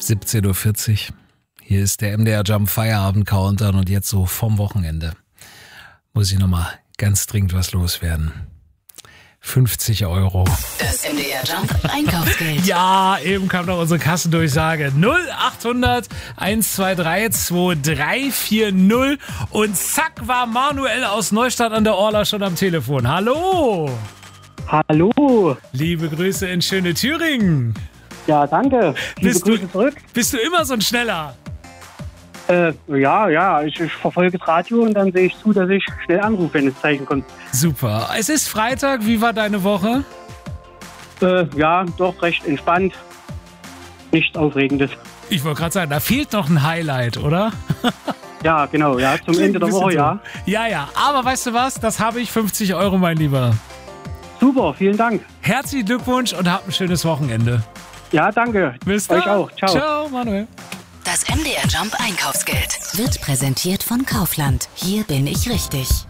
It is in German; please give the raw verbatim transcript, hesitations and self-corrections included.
siebzehn Uhr vierzig. Hier ist der M D R Jump Feierabend Countdown und jetzt so vom Wochenende muss ich nochmal ganz dringend was loswerden. fünfzig Euro. Das M D R Jump Einkaufsgeld. Ja, eben kam noch unsere Kassendurchsage. null achthundert hundertzweiundzwanzig zweiunddreißig vierzig und zack war Manuel aus Neustadt an der Orla schon am Telefon. Hallo! Hallo! Liebe Grüße in schöne Thüringen. Ja, danke. Liebe Bist Grüße du, zurück. Bist du immer so ein Schneller? Äh, ja, ja, ich, ich verfolge das Radio und dann sehe ich zu, dass ich schnell anrufe, wenn das Zeichen kommt. Super. Es ist Freitag. Wie war deine Woche? Äh, ja, doch recht entspannt. Nichts Aufregendes. Ich wollte gerade sagen, da fehlt noch ein Highlight, oder? Ja, genau, ja, zum Klingt Ende der ein bisschen Woche, so. ja. Ja, ja. Aber weißt du was? Das habe ich. fünfzig Euro, mein Lieber. Super, vielen Dank. Herzlichen Glückwunsch und habt ein schönes Wochenende. Ja, danke. Bis dann. Euch auch. Ciao. Ciao, Manuel. Das M D R Jump Einkaufsgeld wird präsentiert von Kaufland. Hier bin ich richtig.